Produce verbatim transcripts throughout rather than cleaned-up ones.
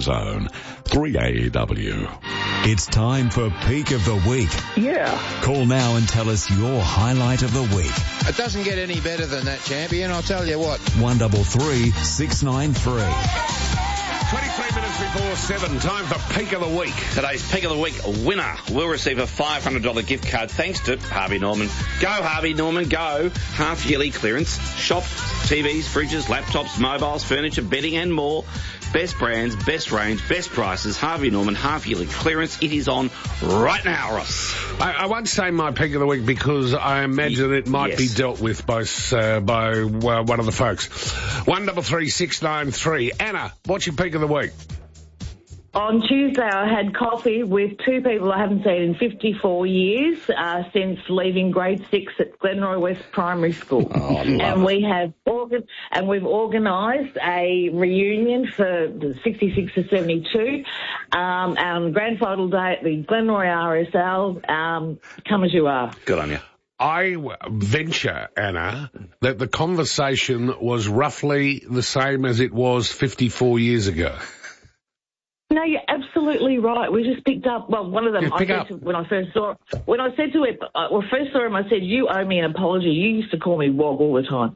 Zone, three A W. It's time for Peak of the Week. Yeah. Call now and tell us your highlight of the week. It doesn't get any better than that, champion, I'll tell you what. one double three six nine three. twenty-three minutes before seven, time for Peak of the Week. Today's Peak of the Week winner will receive a five hundred dollars gift card thanks to Harvey Norman. Go, Harvey Norman, go. Half-yearly clearance. Shop, T Vs, fridges, laptops, mobiles, furniture, bedding and more. Best brands, best range, best prices. Harvey Norman, half-yearly clearance. It is on right now, Ross. I, I won't say my Peak of the Week because I imagine it might yes. be dealt with by, uh, by uh, one of the folks. one double three six nine three. Anna, what's your Peak of the Week? On Tuesday, I had coffee with two people I haven't seen in fifty-four years uh, since leaving grade six at Glenroy West Primary School. Oh, and we have organ- and we've organised a reunion for the sixty-six to seventy-two um, on Grand Final Day at the Glenroy R S L. Um, come as you are. Good on you. I venture, Anna, that the conversation was roughly the same as it was fifty-four years ago. No, you're absolutely right. We just picked up. Well, one of them. Yeah, I pick said up. to, when I first saw when I said to him, uh, well, first saw him, I said, "You owe me an apology. You used to call me Wog all the time."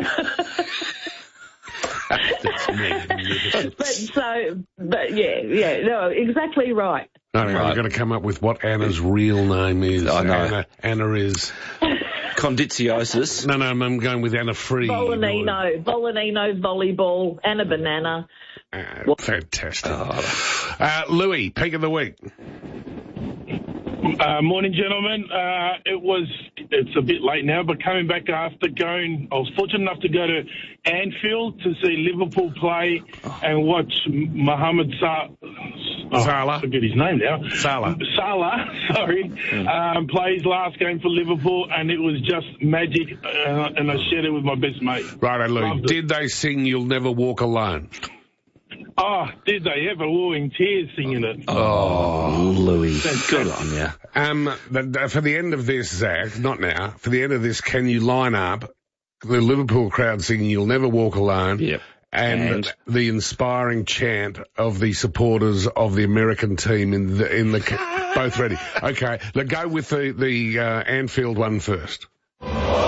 but so, but yeah, yeah, no, exactly right. I mean, Right. I've got to come up with what Anna's real name is. I know. Anna, Anna is... Conditiosis. No, no, I'm going with Anna Free. Bolanino, Bolanino volleyball, and a banana. Uh, fantastic. Oh. Uh, Louis, Peak of the Week. Uh, morning, gentlemen. Uh, it was, it's a bit late now, but coming back after going, I was fortunate enough to go to Anfield to see Liverpool play and watch Mohamed Salah. Oh, Salah. I forget his name now. Salah. Salah, sorry, um, play his last game for Liverpool, and it was just magic, uh, and I shared it with my best mate. Right, Louis. Loved it. Did they sing You'll Never Walk Alone? Oh, did they ever? We were in tears singing it. Oh, Louis. Good on you. Um, the, for the end of this, Zach, not now, for the end of this, can you line up the Liverpool crowd singing You'll Never Walk Alone? Yep. And, And? the inspiring chant of the supporters of the American team in the, in the, both ready. Okay, let's go with the, the, uh, Anfield one first.